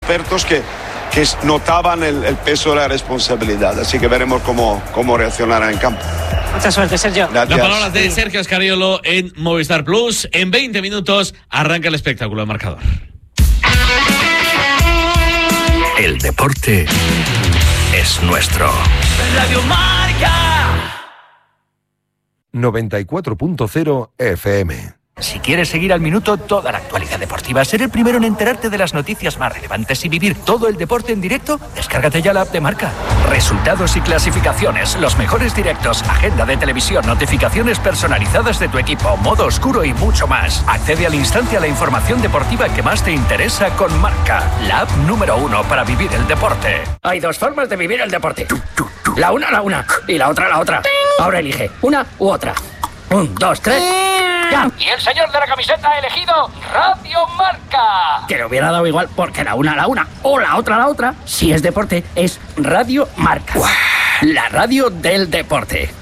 expertos que notaban el peso de la responsabilidad. Así que veremos cómo reaccionarán en campo. Mucha suerte, Sergio. Gracias. Las palabras de Sergio Escariolo en Movistar Plus. En 20 minutos arranca el espectáculo de marcador. El deporte es nuestro. Radio Marca 94.0 FM. Si quieres seguir al minuto toda la actualidad deportiva, ser el primero en enterarte de las noticias más relevantes y vivir todo el deporte en directo, descárgate ya la app de Marca. Resultados y clasificaciones, los mejores directos, agenda de televisión, notificaciones personalizadas de tu equipo, modo oscuro y mucho más. Accede al instante a la información deportiva que más te interesa con Marca, la app número 1 para vivir el deporte. Hay dos formas de vivir el deporte. La una y la otra. Ahora elige una u otra. 1, 2, 3... ¡Ya! Y el señor de la camiseta ha elegido Radio Marca. Que le hubiera dado igual porque la una o la otra, si es deporte, es Radio Marca. ¡Uah! La radio del deporte.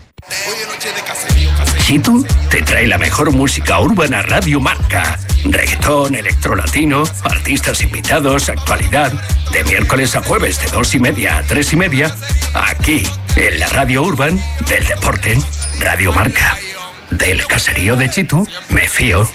Chitu te trae la mejor música urbana Radio Marca. Reggaetón, electrolatino, artistas invitados, actualidad. De miércoles a jueves de 2:30 a 3:30. Aquí, en la radio urban del deporte. Radio Marca. Del caserío de Chitu, me fío.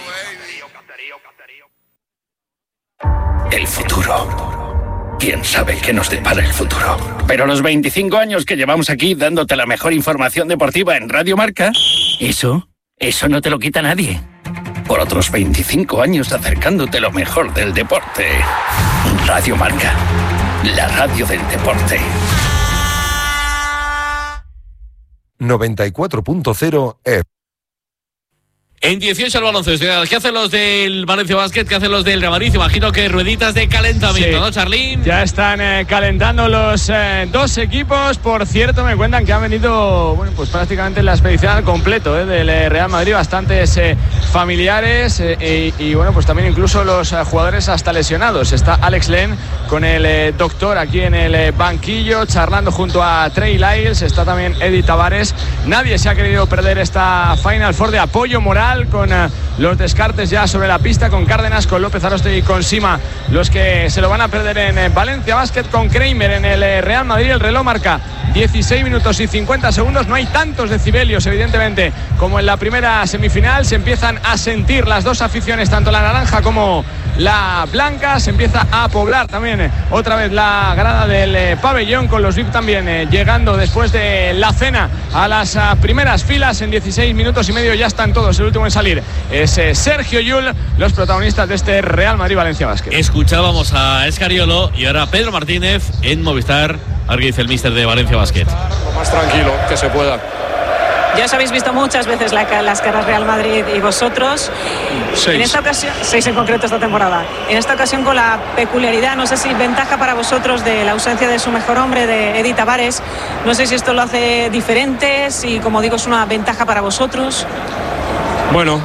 El futuro. ¿Quién sabe qué nos depara el futuro? Pero los 25 años que llevamos aquí dándote la mejor información deportiva en Radio Marca, eso no te lo quita nadie. Por otros 25 años acercándote lo mejor del deporte. Radio Marca, la radio del deporte. 94.0 F. En 18 el baloncesto. ¿Qué hacen los del Valencia Basket? ¿Qué hacen los del Real Madrid? Imagino que rueditas de calentamiento, sí, ¿no, Charlín? Ya están calentando los dos equipos. Por cierto, me cuentan que han venido, pues prácticamente la expedición al completo del Real Madrid. Bastantes familiares y pues también incluso los jugadores hasta lesionados. Está Alex Len con el doctor aquí en el banquillo, charlando junto a Trey Lyles. Está también Eddie Tavares. Nadie se ha querido perder esta Final Four de apoyo moral, con los descartes ya sobre la pista, con Cárdenas, con López Aroste y con Sima, los que se lo van a perder en Valencia Basket. Con Kramer en el Real Madrid, el reloj marca 16 minutos y 50 segundos. No hay tantos decibelios, evidentemente, como en la primera semifinal. Se empiezan a sentir las dos aficiones, tanto la naranja como la blanca. Se empieza a poblar también otra vez la grada del pabellón, con los VIP también llegando después de la cena a las primeras filas. En 16 minutos y medio ya están todos. El último en salir es Sergio Llull, los protagonistas de este Real Madrid-Valencia Basket. Escuchábamos a Escariolo y ahora Pedro Martínez en Movistar. A ver qué dice el míster de Valencia Basket. Lo más tranquilo que se pueda. Ya os habéis visto muchas veces las caras Real Madrid y vosotros. 6. En esta ocasión, 6 en concreto esta temporada. En esta ocasión con la peculiaridad, no sé si ventaja para vosotros de la ausencia de su mejor hombre, de Eddie Tavares. No sé si esto lo hace diferente, si como digo es una ventaja para vosotros. Bueno,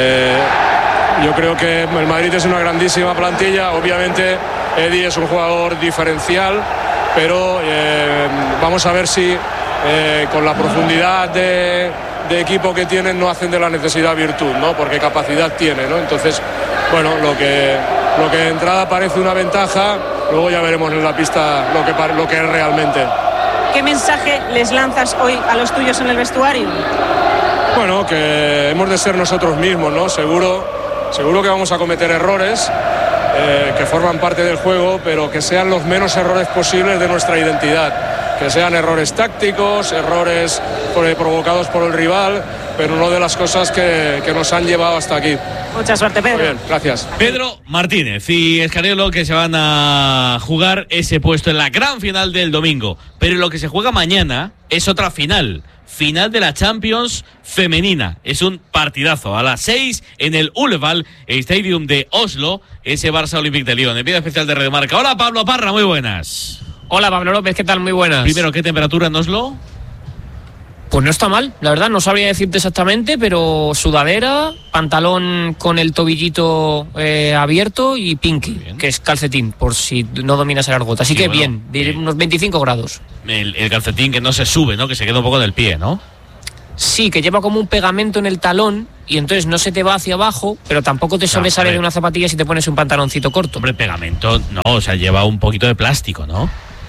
yo creo que el Madrid es una grandísima plantilla. Obviamente Eddie es un jugador diferencial, pero vamos a ver si con la profundidad de equipo que tienen no hacen de la necesidad virtud, ¿no? Porque capacidad tiene, ¿no? Entonces, bueno, lo que de entrada parece una ventaja, luego ya veremos en la pista lo que es realmente. ¿Qué mensaje les lanzas hoy a los tuyos en el vestuario? Bueno, que hemos de ser nosotros mismos, ¿no? Seguro que vamos a cometer errores que forman parte del juego, pero que sean los menos errores posibles de nuestra identidad. Que sean errores tácticos, errores provocados por el rival, pero no de las cosas que nos han llevado hasta aquí. Mucha suerte, Pedro. Muy bien, gracias. Pedro Martínez y Escariolo, que se van a jugar ese puesto en la gran final del domingo. Pero lo que se juega mañana es otra final de la Champions femenina. Es un partidazo a las 6 en el Ullevall Stadium de Oslo, ese Barça Olympique de Lyon. Enviado especial de Radio Marca. Hola, Pablo Parra, muy buenas. Hola, Pablo López, ¿qué tal? Muy buenas. Primero, ¿qué temperatura en Oslo? Pues no está mal, la verdad, no sabría decirte exactamente, pero sudadera, pantalón con el tobillito abierto y pinky, que es calcetín, por si no dominas el argot. Así sí, que bueno, bien, unos 25 grados. El calcetín que no se sube, ¿no? Que se queda un poco del pie, ¿no? Sí, que lleva como un pegamento en el talón y entonces no se te va hacia abajo, pero tampoco te sobresale de una zapatilla si te pones un pantaloncito corto. Hombre, pegamento, no, o sea, lleva un poquito de plástico, ¿no?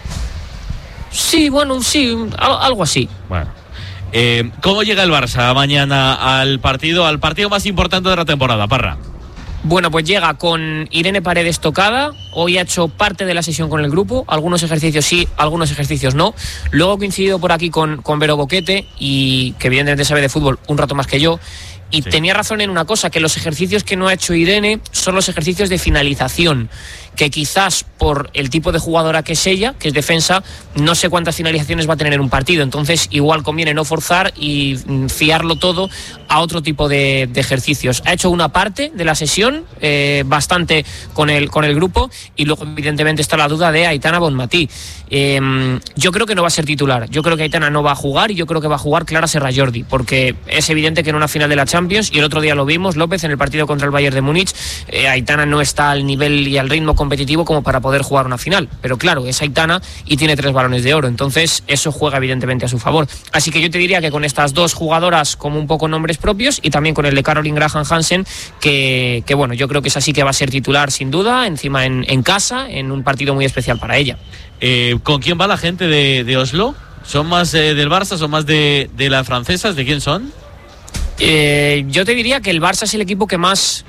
Sí, bueno, sí, algo así. Bueno. ¿Cómo llega el Barça mañana al partido más importante de la temporada, Parra? Bueno, pues llega con Irene Paredes tocada. Hoy ha hecho parte de la sesión con el grupo. Algunos ejercicios sí, algunos ejercicios no. Luego he coincidido por aquí con Vero Boquete, y que evidentemente sabe de fútbol un rato más que yo. Y sí, tenía razón en una cosa, que los ejercicios que no ha hecho Irene son los ejercicios de finalización, que quizás por el tipo de jugadora que es ella, que es defensa, no sé cuántas finalizaciones va a tener en un partido. Entonces igual conviene no forzar y fiarlo todo a otro tipo de ejercicios. Ha hecho una parte de la sesión, bastante con el grupo, y luego evidentemente está la duda de Aitana Bonmatí. Yo creo que no va a ser titular, yo creo que Aitana no va a jugar, y yo creo que va a jugar Clara Serrajordi, porque es evidente que en una final de la Champions, y el otro día lo vimos, López, en el partido contra el Bayern de Múnich, Aitana no está al nivel y al ritmo competitivo como para poder jugar una final, pero claro, es Aitana y tiene 3 balones de oro, entonces eso juega evidentemente a su favor. Así que yo te diría que con estas dos jugadoras como un poco nombres propios, y también con el de Caroline Graham Hansen, que bueno, yo creo que es así, que va a ser titular sin duda, encima en casa, en un partido muy especial para ella. ¿Con quién va la gente de Oslo? ¿Son más del Barça, son más de las francesas? ¿De quién son? Yo te diría que el Barça es el equipo que más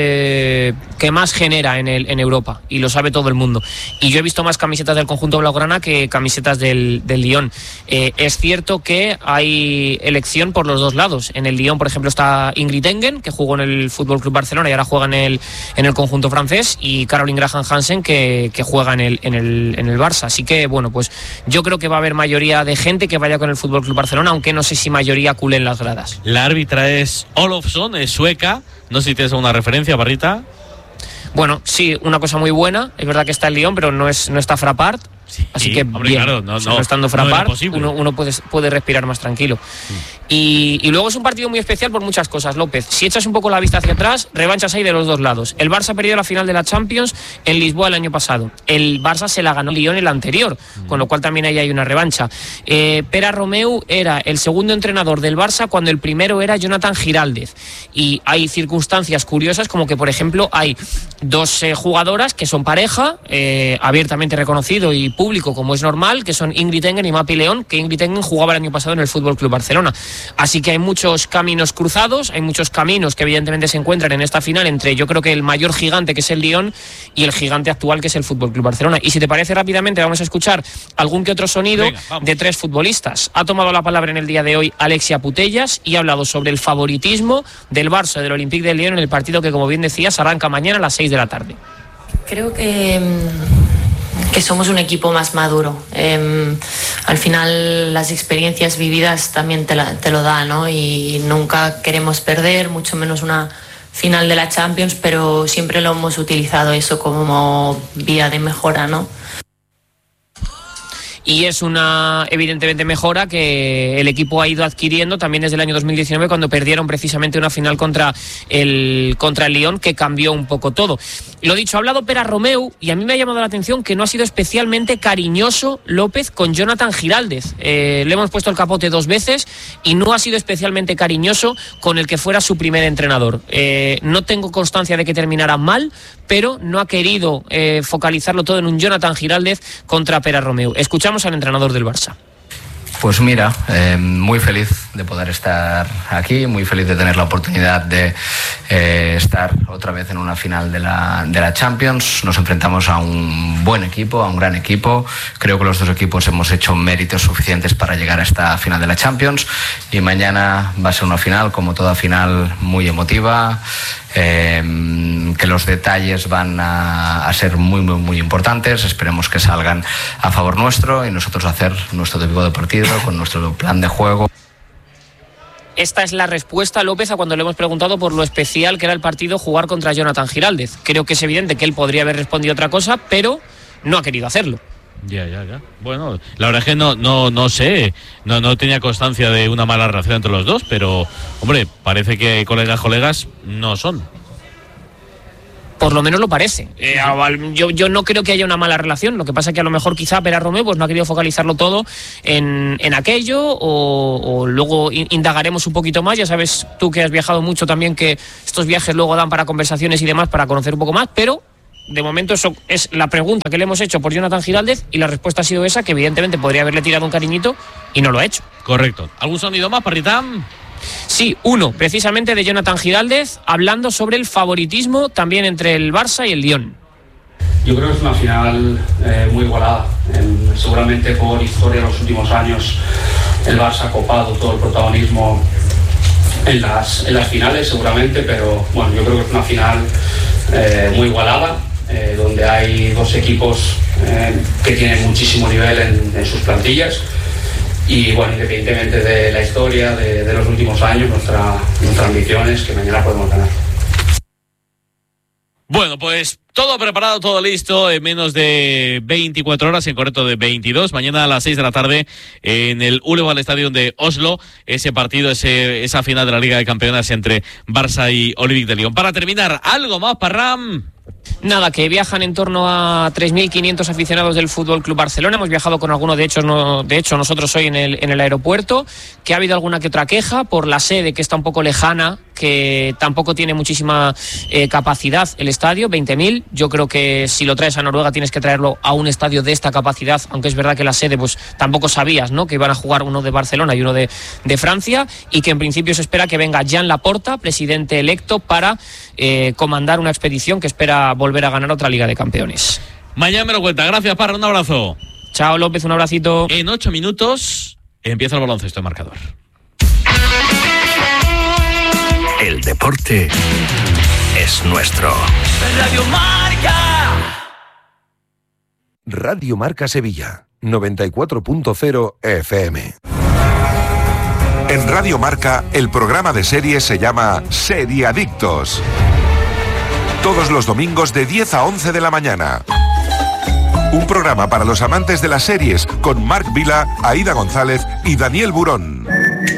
genera en Europa, y lo sabe todo el mundo. Y yo he visto más camisetas del conjunto blaugrana que camisetas del Lyon. Es cierto que hay elección por los dos lados. En el Lyon, por ejemplo, está Ingrid Engen, que jugó en el Fútbol Club Barcelona y ahora juega en el conjunto francés, y Caroline Graham Hansen, que juega en el Barça. Así que bueno, pues yo creo que va a haber mayoría de gente que vaya con el Fútbol Club Barcelona, aunque no sé si mayoría culé en las gradas. La árbitra es Olofsson, es sueca. No sé si tienes alguna referencia, Parrita. Bueno, sí, una cosa muy buena. Es verdad que está el Lyon, pero no está Frappart. Sí, así que hombre, bien, claro, no estando Frappart, uno puede respirar más tranquilo. Y luego es un partido muy especial por muchas cosas, López. Si echas un poco la vista hacia atrás, revanchas hay de los dos lados. El Barça ha perdido la final de la Champions en Lisboa el año pasado. El Barça se la ganó Lyon el anterior, con lo cual también ahí hay una revancha. Pere Romeu era el segundo entrenador del Barça cuando el primero era Jonathan Giraldez. Y hay circunstancias curiosas, como que, por ejemplo, hay dos jugadoras que son pareja, abiertamente reconocido y público, como es normal, que son Ingrid Engen y Mapi León, que Ingrid Engen jugaba el año pasado en el Fútbol Club Barcelona. Así que hay muchos caminos cruzados, hay muchos caminos que evidentemente se encuentran en esta final entre, yo creo que el mayor gigante, que es el Lyon, y el gigante actual, que es el Fútbol Club Barcelona. Y si te parece, rápidamente vamos a escuchar algún que otro sonido de 3 futbolistas. Ha tomado la palabra en el día de hoy Alexia Putellas y ha hablado sobre el favoritismo del Barça, del Olympique de Lyon, en el partido que, como bien decías, arranca mañana a las 6 de la tarde. Creo que somos un equipo más maduro. Al final las experiencias vividas también te lo dan, ¿no? Y nunca queremos perder, mucho menos una final de la Champions, pero siempre lo hemos utilizado eso como vía de mejora, ¿no? Y es una, evidentemente, mejora que el equipo ha ido adquiriendo también desde el año 2019, cuando perdieron precisamente una final contra el Lyon, que cambió un poco todo. Lo dicho, ha hablado Pere Romeu, y a mí me ha llamado la atención que no ha sido especialmente cariñoso López con Jonathan Giraldez. Le hemos puesto el capote 2 veces y no ha sido especialmente cariñoso con el que fuera su primer entrenador. No tengo constancia de que terminara mal, pero no ha querido focalizarlo todo en un Jonathan Giraldez contra Pere Romeu. Escuchamos al entrenador del Barça. Pues mira, muy feliz de poder estar aquí, muy feliz de tener la oportunidad de estar otra vez en una final de la Champions. Nos enfrentamos a un buen equipo, a un gran equipo. Creo que los dos equipos hemos hecho méritos suficientes para llegar a esta final de la Champions, y mañana va a ser una final, como toda final, muy emotiva. Que los detalles van a ser muy, muy, muy importantes. Esperemos que salgan a favor nuestro y nosotros hacer nuestro tipo de partido con nuestro plan de juego. Esta es la respuesta, López, a cuando le hemos preguntado por lo especial que era el partido jugar contra Jonathan Giraldez. Creo que es evidente que él podría haber respondido otra cosa, pero no ha querido hacerlo. Ya. Bueno, la verdad es que no sé, no tenía constancia de una mala relación entre los dos, pero, hombre, parece que colegas no son. Por lo menos lo parece. Yo no creo que haya una mala relación. Lo que pasa es que a lo mejor quizá Pere Romeu pues no ha querido focalizarlo todo en aquello, o luego indagaremos un poquito más. Ya sabes tú que has viajado mucho también, que estos viajes luego dan para conversaciones y demás, para conocer un poco más, pero de momento eso es la pregunta que le hemos hecho por Jonathan Giraldez, y la respuesta ha sido esa, que evidentemente podría haberle tirado un cariñito y no lo ha hecho. Correcto. ¿Algún sonido más, Parritán? Sí, uno, precisamente de Jonathan Giraldez, hablando sobre el favoritismo también entre el Barça y el Lyon. Yo creo que es una final muy igualada. Seguramente por historia de los últimos años el Barça ha copado todo el protagonismo en las finales seguramente, pero bueno, yo creo que es una final muy igualada, donde hay dos equipos que tienen muchísimo nivel en sus plantillas. Y bueno, independientemente de la historia de los últimos años, nuestra ambición es que mañana podemos ganar. Bueno, pues todo preparado, todo listo, en menos de 24 horas, en correcto de 22. Mañana a las 6 de la tarde en el Ullevål Stadium de Oslo, ese partido, esa final de la Liga de Campeones entre Barça y Olympique de Lyon. Para terminar, ¿algo más, Parram? Nada, que viajan en torno a 3.500 aficionados del Fútbol Club Barcelona. Hemos viajado con algunos, de hecho nosotros hoy en el aeropuerto, que ha habido alguna que otra queja por la sede, que está un poco lejana, que tampoco tiene muchísima capacidad el estadio, 20.000. Yo creo que si lo traes a Noruega tienes que traerlo a un estadio de esta capacidad, aunque es verdad que la sede pues tampoco sabías, ¿no?, que iban a jugar uno de Barcelona y uno de Francia, y que en principio se espera que venga Joan Laporta, presidente electo, para comandar una expedición que espera volver a ganar otra Liga de Campeones. Mañana me lo cuenta. Gracias, Parra, un abrazo. Chao, López, un abracito. En 8 minutos empieza el baloncesto de marcador. El deporte es nuestro. Radio Marca. Radio Marca Sevilla, 94.0 FM. En Radio Marca, el programa de series se llama Seriadictos. Todos los domingos de 10 a 11 de la mañana. Un programa para los amantes de las series, con Marc Vila, Aida González y Daniel Burón.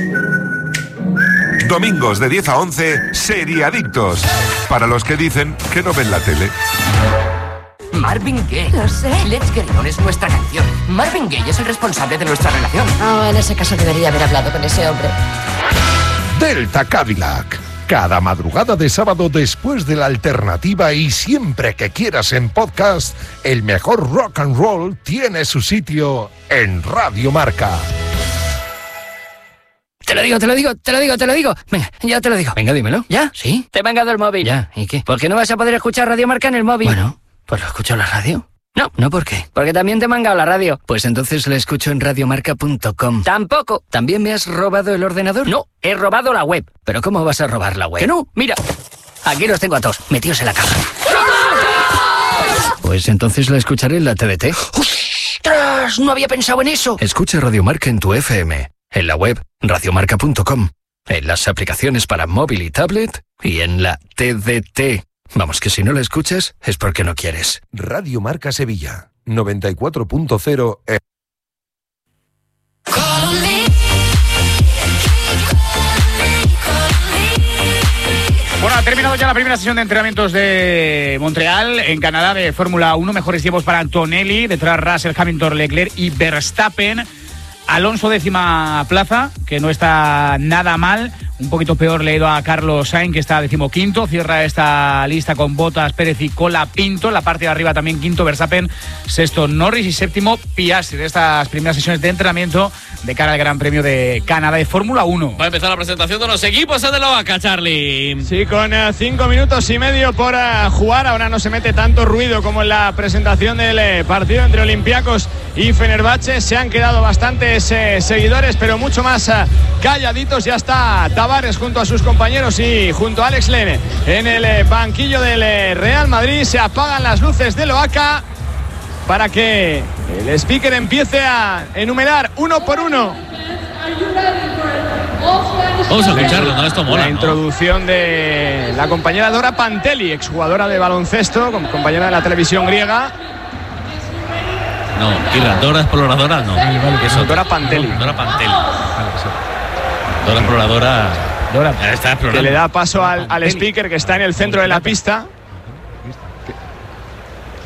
Domingos de 10 a 11, Seriadictos. Para los que dicen que no ven la tele. Marvin Gaye. Lo sé. Let's Get On es nuestra canción. Marvin Gaye es el responsable de nuestra relación. Oh, en ese caso debería haber hablado con ese hombre. Delta Cadillac. Cada madrugada de sábado después de la alternativa y siempre que quieras en podcast, el mejor rock and roll tiene su sitio en Radio Marca. Te lo digo. Venga, ya te lo digo. Venga, dímelo. ¿Ya? ¿Sí? Te he mangado el móvil. Ya, ¿y qué? ¿Por qué no vas a poder escuchar Radio Marca en el móvil? Bueno, pues lo escucho en la radio. No, ¿por qué? Porque también te he mangado la radio. Pues entonces la escucho en radiomarca.com. Tampoco. ¿También me has robado el ordenador? No, he robado la web. ¿Pero cómo vas a robar la web? Que no, mira. Aquí los tengo a todos, metidos en la caja. Pues entonces la escucharé en la TDT. ¡Ostras! No había pensado en eso. Escucha Radio Marca en tu FM, en la web radiomarca.com, en las aplicaciones para móvil y tablet y en la TDT. Vamos, que si no la escuchas es porque no quieres. Radio Marca Sevilla, 94.0 FM. Bueno, ha terminado ya la primera sesión de entrenamientos de Montreal, en Canadá, de Fórmula 1. Mejores tiempos para Antonelli, detrás Russell, Hamilton, Leclerc y Verstappen. Alonso, 10ª plaza, que no está nada mal. Un poquito peor le ha ido a Carlos Sainz, que está 15º. Cierra esta lista con Bottas, Pérez y Colapinto. En la parte de arriba también 5º Verstappen, 6º Norris y 7º Piastri. De estas primeras sesiones de entrenamiento de cara al Gran Premio de Canadá de Fórmula 1. Va a empezar la presentación de los equipos de la vaca, Charlie. Sí, con 5 minutos y medio por jugar. Ahora no se mete tanto ruido como en la presentación del partido entre Olympiacos y Fenerbahce. Se han quedado bastantes seguidores, pero mucho más calladitos. Ya está Tavares junto a sus compañeros y junto a Alex Lene en el banquillo del Real Madrid. Se apagan las luces del Oaca para que el speaker empiece a enumerar uno por uno. Vamos a escucharlo, ¿no? Esto mola, La introducción de la compañera Dora Pantelli, exjugadora de baloncesto, compañera de la televisión griega. No, Dora Exploradora no. Eso, Dora Pantelli. Dora Pantelli. Dora Exploradora. Dora, está explorando. Que le da paso al speaker que está en el centro de la pista.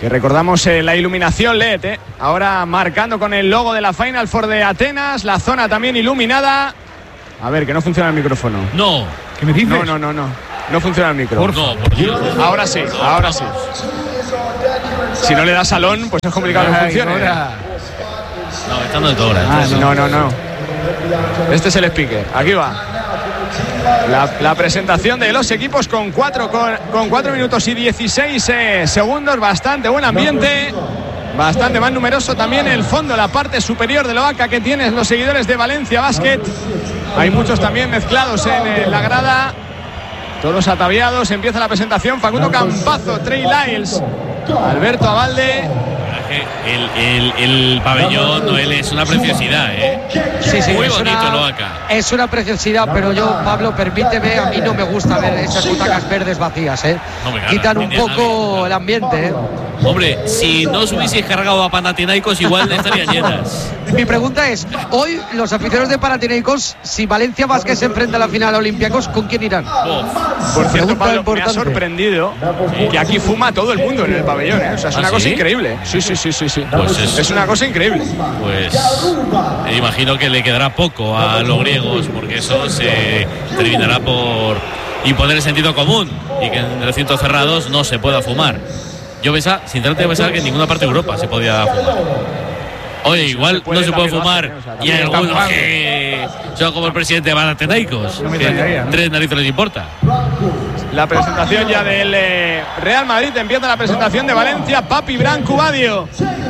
Que recordamos la iluminación LED, ahora marcando con el logo de la Final Four de Atenas, la zona también iluminada. A ver, que no funciona el micrófono. No. ¿Qué me dices? No funciona el micrófono. Por Dios. Ahora sí. Si no le das salón, pues es complicado que funcione. No, está dando hora. No. Este es el speaker. Aquí va. La presentación de los equipos con 4 minutos y 16 segundos. Bastante buen ambiente. Bastante más numeroso también el fondo, la parte superior de la vaca que tienen los seguidores de Valencia Basket. Hay muchos también mezclados en la grada. Todos ataviados. Empieza la presentación. Facundo Campazo, Trey Lyles, Alberto Abalde. El pabellón, Noel, es una preciosidad, Sí, muy bonito lo acá. Es una preciosidad, pero yo, Pablo, permíteme, a mí no me gusta ver esas butacas verdes vacías, Quitan un poco el ambiente, Hombre, si no os hubieseis cargado a Panathinaikos, igual estarían llenas. Mi pregunta es, hoy los aficionados de Panathinaikos, si Valencia Basket se enfrenta a la final a Olympiacos, ¿con quién irán? Por cierto, Pablo, me ha sorprendido que aquí fuma todo el mundo en el pabellón, O sea, es una cosa increíble. Sí. Pues es una cosa increíble. Pues imagino que le quedará poco a los griegos, porque eso se terminará por imponer el sentido común y que en recintos cerrados no se pueda fumar. Yo sinceramente pensaba que en ninguna parte de Europa se podía fumar. Oye, igual no se puede fumar y hay algunos que son como el presidente de Panathinaikos, que 3 narices les importa. La presentación ya del Real Madrid. Empieza la presentación de Valencia. Papi Branco Badio,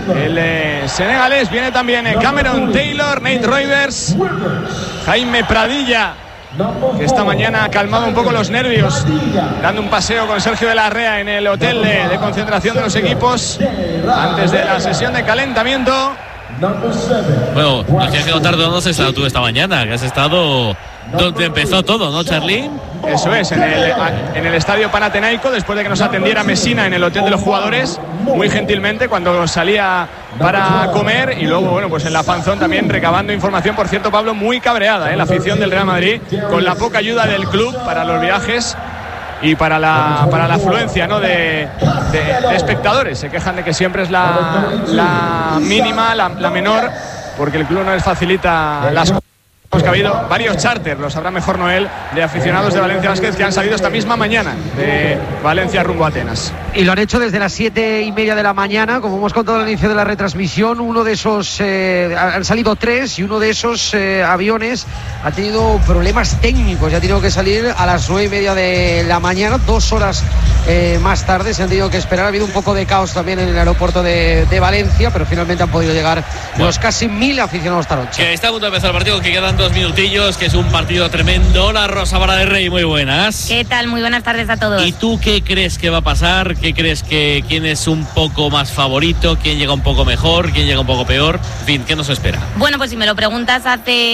el senegalés. Viene también Cameron Taylor, Nate Roivers, Jaime Pradilla, que esta mañana ha calmado un poco los nervios, dando un paseo con Sergio de la Rea en el hotel de concentración de los equipos antes de la sesión de calentamiento. Bueno, nos tienes que contar dónde has estado tú esta mañana, que has estado donde empezó todo, ¿no, Charly? Eso es, en el estadio Panathinaiko, después de que nos atendiera Messina en el hotel de los jugadores, muy gentilmente, cuando salía para comer, y luego, bueno, pues en la fanzón también recabando información. Por cierto, Pablo, muy cabreada, la afición del Real Madrid, con la poca ayuda del club para los viajes y para la afluencia, ¿no?, de espectadores. Se quejan de que siempre es la mínima, la menor, porque el club no les facilita las cosas. Que ha habido varios charters, lo sabrá mejor Noel, de aficionados de Valencia Basket que han salido esta misma mañana de Valencia rumbo a Atenas. Y lo han hecho desde las 7:30 de la mañana, como hemos contado al inicio de la retransmisión. Uno de esos, han salido 3, y uno de esos aviones ha tenido problemas técnicos. Ya ha tenido que salir a las 9:30 de la mañana, 2 horas más tarde. Se han tenido que esperar. Ha habido un poco de caos también en el aeropuerto de Valencia, pero finalmente han podido llegar los casi 1000 aficionados esta noche. Que está a punto de empezar el partido, que quedan 2 minutillos, que es un partido tremendo. Hola, Rosa Vara de Rey, muy buenas. ¿Qué tal? Muy buenas tardes a todos. ¿Y tú qué crees que va a pasar? ¿Qué crees que quién es un poco más favorito? ¿Quién llega un poco mejor? ¿Quién llega un poco peor? En fin, ¿qué nos espera? Bueno, pues si me lo preguntas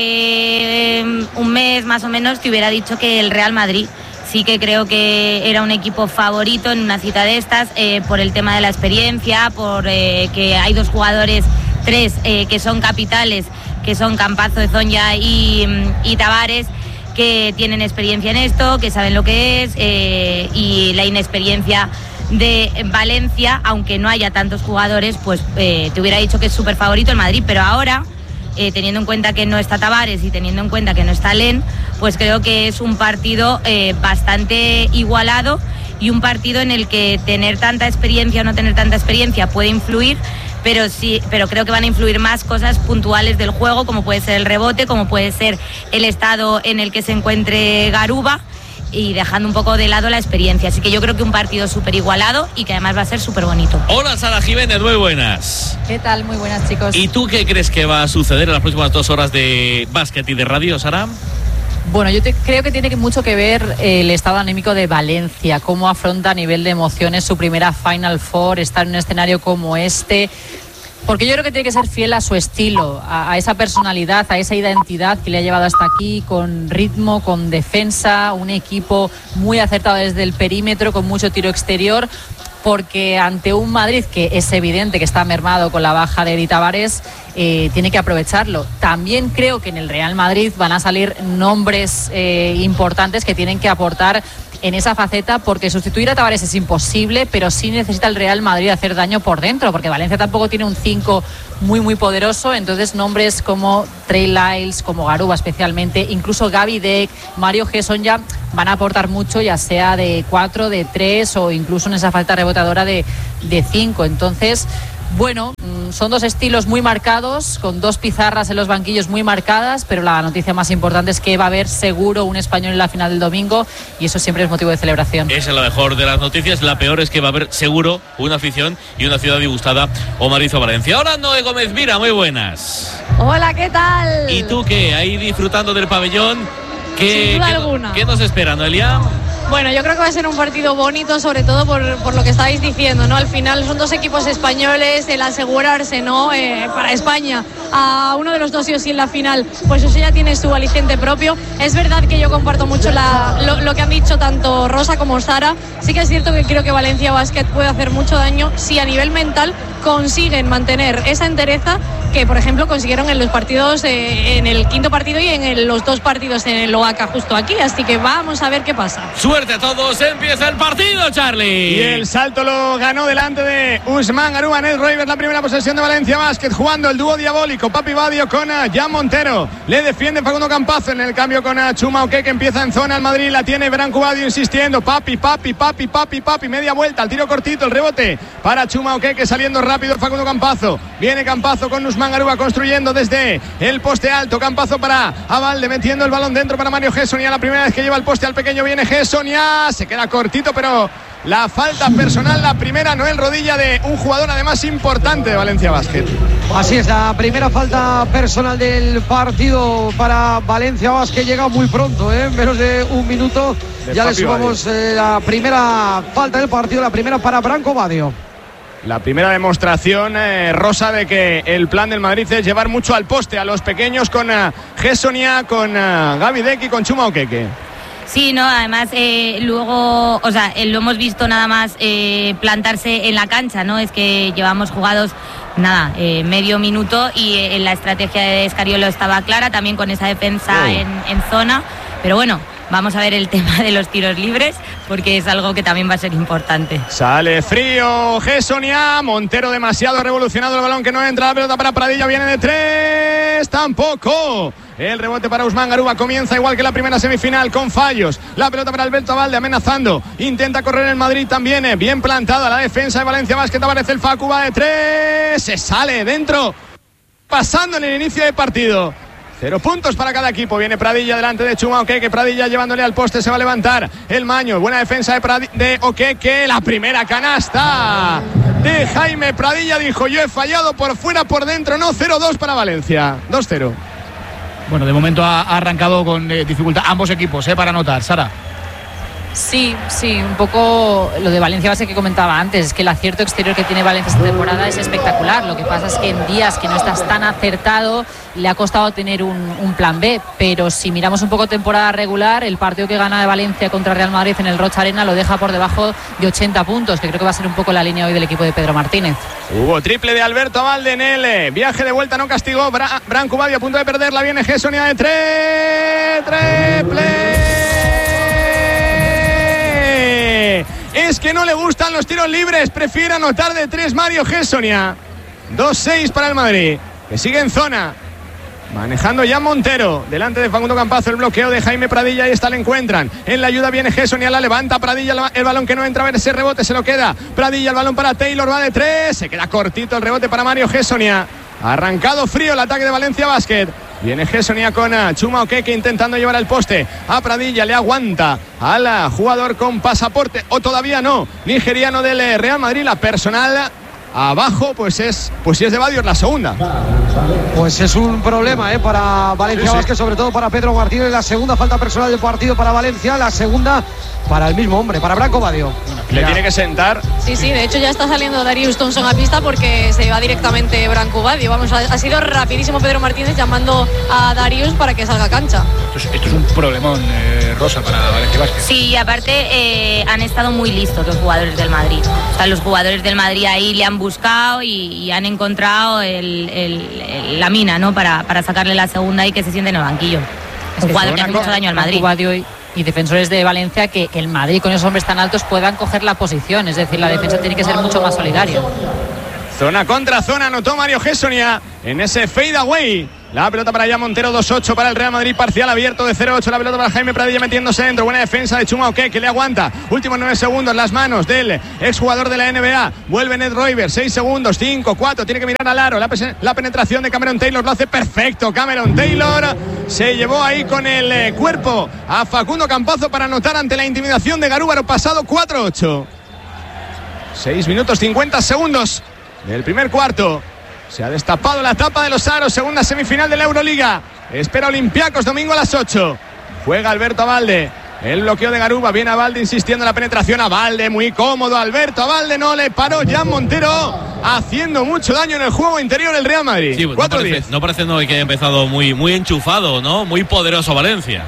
hace un mes más o menos, te hubiera dicho que el Real Madrid. Sí que creo que era un equipo favorito en una cita de estas, por el tema de la experiencia, por que hay 2 jugadores, 3 que son capitales, que son Campazo, Zonja y Tavares, que tienen experiencia en esto, que saben lo que es, y la inexperiencia de Valencia, aunque no haya tantos jugadores, pues te hubiera dicho que es súper favorito el Madrid, pero ahora, teniendo en cuenta que no está Tavares y teniendo en cuenta que no está Len, pues creo que es un partido bastante igualado, y un partido en el que tener tanta experiencia o no tener tanta experiencia puede influir, pero creo que van a influir más cosas puntuales del juego, como puede ser el rebote, como puede ser el estado en el que se encuentre Garuba, y dejando un poco de lado la experiencia. Así que yo creo que un partido súper igualado y que además va a ser súper bonito. Hola, Sara Jiménez, muy buenas. ¿Qué tal? Muy buenas, chicos. ¿Y tú qué crees que va a suceder en las próximas 2 horas de básquet y de radio, Sara? Bueno, creo que tiene mucho que ver el estado anímico de Valencia, cómo afronta a nivel de emociones su primera Final Four, estar en un escenario como este. Porque yo creo que tiene que ser fiel a su estilo, a esa personalidad, a esa identidad que le ha llevado hasta aquí, con ritmo, con defensa, un equipo muy acertado desde el perímetro, con mucho tiro exterior, porque ante un Madrid que es evidente que está mermado con la baja de Edith Tavares, tiene que aprovecharlo. También creo que en el Real Madrid van a salir nombres importantes que tienen que aportar en esa faceta, porque sustituir a Tavares es imposible, pero sí necesita el Real Madrid hacer daño por dentro, porque Valencia tampoco tiene un 5 muy poderoso. Entonces nombres como Trey Lyles, como Garuba especialmente, incluso Gaby Deck, Mario Gesson ya van a aportar mucho, ya sea de 4, de 3 o incluso en esa falta rebotadora de 5. Entonces, bueno, son dos estilos muy marcados, con dos pizarras en los banquillos muy marcadas, pero la noticia más importante es que va a haber seguro un español en la final del domingo, y eso siempre es motivo de celebración. Esa es la mejor de las noticias. La peor es que va a haber seguro una afición y una ciudad disgustada. Omar Izo, Valencia. Hola, Noé Gómez Mira, muy buenas. Hola, ¿qué tal? ¿Y tú qué? Ahí disfrutando del pabellón. Sin duda alguna. ¿Qué nos espera, Noelia? Bueno, yo creo que va a ser un partido bonito, sobre todo por lo que estáis diciendo, ¿no? Al final son dos equipos españoles, el asegurarse, ¿no? Para España a uno de los dos sí o sí en la final, pues eso ya tiene su aliciente propio. Es verdad que yo comparto mucho lo que han dicho tanto Rosa como Sara. Sí que es cierto que creo que Valencia Basket puede hacer mucho daño si a nivel mental consiguen mantener esa entereza que, por ejemplo, consiguieron en los partidos, en el quinto partido y en los dos partidos en el Oaca justo aquí. Así que vamos a ver qué pasa. Suerte a todos, empieza el partido, Charlie. Y el salto lo ganó delante de Usman Garuba. Ned Roivers, la primera posesión de Valencia Basket, jugando el dúo diabólico Papi Badio con Jan Montero. Le defiende Facundo Campazo en el cambio con Chuma Oque, que empieza en zona. El Madrid la tiene Branco Badio insistiendo. Papi, media vuelta, al tiro cortito, el rebote para Chuma Oque, que saliendo rápido Facundo Campazo. Viene Campazo con Usman Garuba construyendo desde el poste alto. Campazo para Avalde, metiendo el balón dentro para Mario Gessonia. La primera vez que lleva el poste al pequeño viene Gessonia. Se queda cortito, pero la falta personal, la primera, Noel Rodilla, de un jugador además importante de Valencia Basket. Así es, la primera falta personal del partido para Valencia Basket. Llega muy pronto, en menos de un minuto. Ya le sumamos la primera falta del partido, la primera para Branco Badio. La primera demostración, Rosa, de que el plan del Madrid es llevar mucho al poste a los pequeños con Gessonia, con Gaby Deck y con Chuma Okeke. Sí, no, además luego, o sea, lo hemos visto nada más plantarse en la cancha, ¿no? Es que llevamos jugados medio minuto y la estrategia de Escariolo estaba clara, también con esa defensa en zona, pero bueno. Vamos a ver el tema de los tiros libres, porque es algo que también va a ser importante. Sale frío Gessonia, Montero demasiado revolucionado, el balón que no entra, la pelota para Pradilla, viene de 3, tampoco. El rebote para Usman Garuba, comienza igual que la primera semifinal, con fallos. La pelota para Alberto Avalde, amenazando, intenta correr el Madrid también, bien plantada la defensa de Valencia Basket, aparece el Facu, va de 3, se sale dentro, pasando en el inicio del partido. 0 puntos para cada equipo. Viene Pradilla delante de Chuma Okeke. Pradilla llevándole al poste, se va a levantar el Maño. Buena defensa de Okeke. La primera canasta de Jaime Pradilla. Dijo: yo he fallado por fuera, por dentro. No, 0-2 para Valencia. 2-0. Bueno, de momento ha arrancado con dificultad ambos equipos, para anotar. Sara. Sí, un poco lo de Valencia Basket que comentaba antes, es que el acierto exterior que tiene Valencia esta temporada es espectacular. Lo que pasa es que en días que no estás tan acertado le ha costado tener un plan B, pero si miramos un poco temporada regular, el partido que gana de Valencia contra Real Madrid en el Rocha Arena lo deja por debajo de 80 puntos, que creo que va a ser un poco la línea hoy del equipo de Pedro Martínez. Hubo triple de Alberto Avalde en el viaje de vuelta, no castigó Branco Badio, a punto de perderla, viene Gessonia de 3, triple. Es que no le gustan los tiros libres, prefiere anotar de 3 Mario Gessonia. 2-6 para el Madrid, que sigue en zona, manejando ya Montero, delante de Facundo Campazo, el bloqueo de Jaime Pradilla, ahí está, le encuentran, en la ayuda viene Gessonia, la levanta Pradilla, el balón que no entra, a ver ese rebote, se lo queda Pradilla, el balón para Taylor, va de 3, se queda cortito el rebote para Mario Gessonia. Arrancado frío el ataque de Valencia Basket. Viene Gessonia con Chuma Okeke intentando llevar al poste a Pradilla, le aguanta al jugador con pasaporte, o todavía no, nigeriano del Real Madrid. La personal abajo, pues es de Badio, la segunda. Pues es un problema para Valencia Basket, sobre todo para Pedro Martínez. La segunda falta personal del partido para Valencia, la segunda para el mismo hombre, para Branco Badio. Le tiene que sentar. Sí, de hecho ya está saliendo Darius Thompson a pista porque se va directamente Branco Badio. Vamos, ha sido rapidísimo Pedro Martínez llamando a Darius para que salga a cancha. Esto es un problemón, Rosa, para Valencia Basket. Sí, y aparte han estado muy listos los jugadores del Madrid. O sea, los jugadores del Madrid ahí le han buscado y han encontrado la mina, ¿no? Para sacarle la segunda y que se siente en el banquillo. Es un jugador que hace mucho daño al Madrid. y defensores de Valencia que el Madrid con esos hombres tan altos puedan coger la posición. Es decir, la defensa tiene que ser mucho más solidaria. Zona contra zona, anotó Mario Gessonia en ese fade away. La pelota para Jan Montero, 2-8 para el Real Madrid, parcial abierto de 0-8. La pelota para Jaime Pradilla metiéndose dentro. Buena defensa de Chuma Oké, que le aguanta. Últimos 9 segundos, las manos del exjugador de la NBA. Vuelve Ned Royber, 6 segundos, 5, 4. Tiene que mirar al aro. La penetración de Cameron Taylor lo hace perfecto. Cameron Taylor se llevó ahí con el cuerpo a Facundo Campazo para anotar ante la intimidación de Garúbaro. Pasado 4-8. 6 minutos 50 segundos del primer cuarto. Se ha destapado la tapa de los aros, segunda semifinal de la Euroliga. Espera Olympiacos domingo a las 8. Juega Alberto Abalde. El bloqueo de Garuba, viene Abalde insistiendo en la penetración. Abalde muy cómodo, Alberto Abalde no le paró. Jan Montero haciendo mucho daño en el juego interior del Real Madrid. Sí, no parece que haya empezado muy enchufado, ¿no? Muy poderoso Valencia.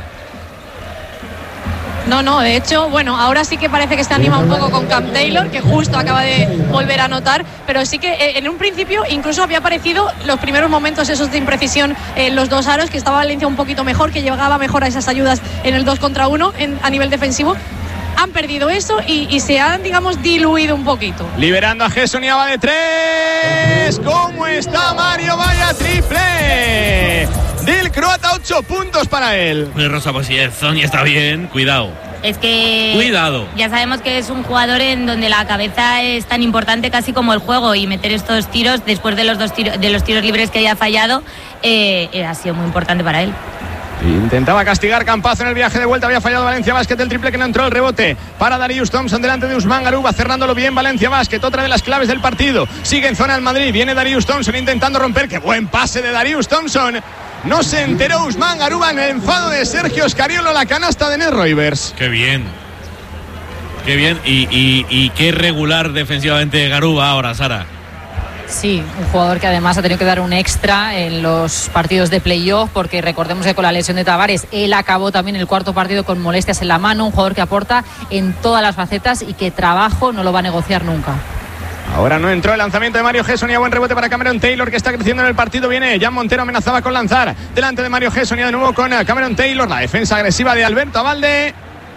No, de hecho, bueno, ahora sí que parece que se anima un poco con Cam Taylor, que justo acaba de volver a anotar, pero sí que en un principio incluso había aparecido los primeros momentos esos de imprecisión en los dos aros, que estaba Valencia un poquito mejor, que llegaba mejor a esas ayudas en el 2 contra 1 a nivel defensivo. Han perdido eso y se han, digamos, diluido un poquito. Liberando a Gessonia, va de 3. ¿Cómo está Mario? Vaya triple del croata, 8 puntos para él. Rosa, pues si Sonia está bien, cuidado. Es que cuidado. Ya sabemos que es un jugador en donde la cabeza es tan importante casi como el juego, y meter estos tiros después de los tiros libres que haya fallado ha sido muy importante para él. Intentaba castigar Campazo en el viaje de vuelta, había fallado Valencia Basket, el triple que no entró, el rebote para Darius Thompson delante de Usman Garuba, cerrándolo bien Valencia Basket, otra de las claves del partido. Sigue en zona el Madrid, viene Darius Thompson intentando romper, qué buen pase de Darius Thompson. No se enteró Usman Garuba en el enfado de Sergio Scariolo, la canasta de Ned Royvers. Qué bien. Qué bien y qué regular defensivamente Garuba ahora, Sara. Sí, un jugador que además ha tenido que dar un extra en los partidos de playoff, porque recordemos que con la lesión de Tavares él acabó también el cuarto partido con molestias en la mano. Un jugador que aporta en todas las facetas y que trabajo no lo va a negociar nunca. Ahora no entró el lanzamiento de Mario Gessonia, buen rebote para Cameron Taylor, que está creciendo en el partido. Viene Jan Montero, amenazaba con lanzar delante de Mario Gessonia, de nuevo con Cameron Taylor. La defensa agresiva de Alberto Abalde.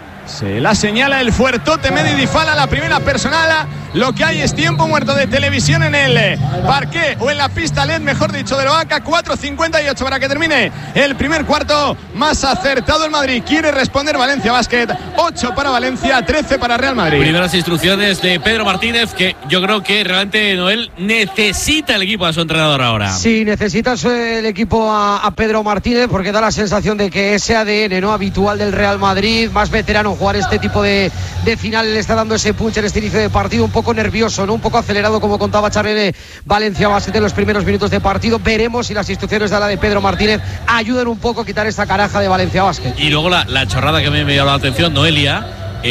Se la señala el fuertote Medi Difala, la primera personal. Lo que hay es tiempo muerto de televisión en el parqué o en la pista LED, mejor dicho, de Loaca. 4:58 para que termine el primer cuarto. Más acertado el Madrid, quiere responder Valencia Basket. 8 para Valencia, 13 para Real Madrid. Primeras instrucciones de Pedro Martínez, que yo creo que realmente Noel necesita el equipo a su entrenador ahora. Sí, necesita el equipo a Pedro Martínez, porque da la sensación de que ese ADN no habitual del Real Madrid, más veterano, jugar este tipo de final, le está dando ese punch en este inicio de partido, un poco nervioso, ¿no? Un poco acelerado, como contaba Charlene. Valencia Basket en los primeros minutos de partido. Veremos si las instrucciones de la de Pedro Martínez ayudan un poco a quitar esta caraja de Valencia Basket. Y luego la chorrada que me llamó la atención, Noelia,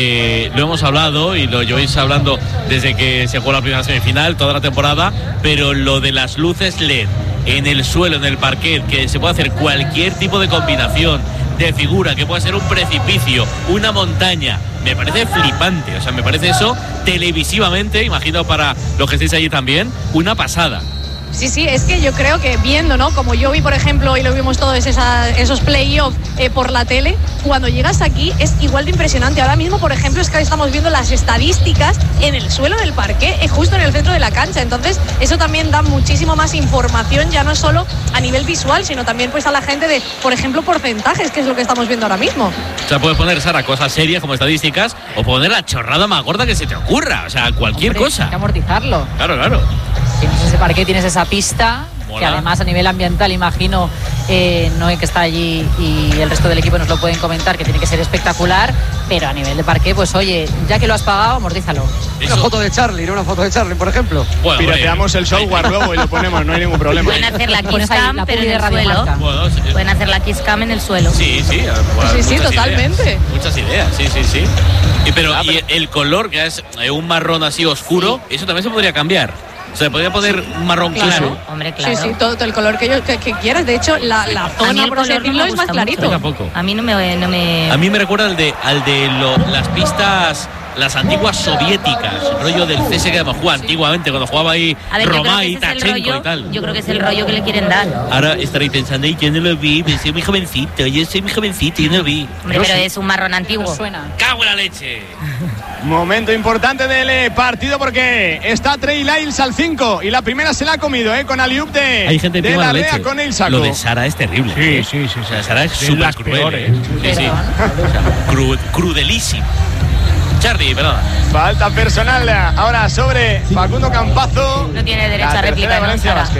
lo hemos hablado y lo lleváis hablando desde que se jugó la primera semifinal, toda la temporada, pero lo de las luces LED en el suelo, en el parquet, que se puede hacer cualquier tipo de combinación de figura, que puede ser un precipicio, una montaña, me parece flipante. O sea, me parece eso televisivamente, imagino para los que estéis allí también, una pasada. Sí, es que yo creo que viendo, ¿no? Como yo vi, por ejemplo, y lo vimos todos esos playoffs por la tele, cuando llegas aquí es igual de impresionante. Ahora mismo, por ejemplo, es que estamos viendo las estadísticas en el suelo del parqué, justo en el centro de la cancha. Entonces, eso también da muchísimo más información, ya no solo a nivel visual, sino también pues a la gente de, por ejemplo, porcentajes, que es lo que estamos viendo ahora mismo. O sea, puedes poner, Sara, cosas serias como estadísticas, o poner la chorrada más gorda que se te ocurra. O sea, cualquier cosa. Hay que amortizarlo. Claro. Tienes ese parqué, tienes esa pista, mola. Que además a nivel ambiental, imagino, Noé, que está allí, y el resto del equipo nos lo pueden comentar, que tiene que ser espectacular, pero a nivel de parqué, pues oye, ya que lo has pagado, amortízalo. Una foto de Charlie, ¿no? Una foto de Charlie, por ejemplo. Bueno, pirateamos el software luego y lo ponemos, no hay ningún problema. Pueden hacer la Kiss Cam, pero en el suelo. Pueden hacer la Kiss Cam en el suelo. Sí, totalmente. Ideas, muchas ideas, sí. Pero el color, que es un marrón así oscuro, eso también se podría cambiar. O sea, podría poner un marrón claro. Hombre, claro. Sí, todo el color que quieras. De hecho, la zona, por así decirlo, es más clarito. Tampoco. A mí no me... A mí me recuerda al de las pistas las antiguas soviéticas, rollo del CSKA que jugaba antiguamente, cuando jugaba ahí Romá y Tachenko y tal. Yo creo que es el rollo que le quieren dar. Ahora estaréis pensando, yo no lo vi, soy muy jovencito, yo no lo vi. Hombre, pero es un marrón antiguo. ¡Cago en la leche! Momento importante del partido porque está Trey Lyles al 5 y la primera se la ha comido, con alley-oop de Hay gente de la Larrea leche. con el saco. Lo de Sara es terrible. Sí. O sea, Sara es De súper las cruel. peores. Sí. O sea, crudelísimo. Charlie, perdón. Falta personal ahora sobre Facundo Campazo. No tiene derecho La a réplica, tercera de ¿no, Valencia Sara? Basket.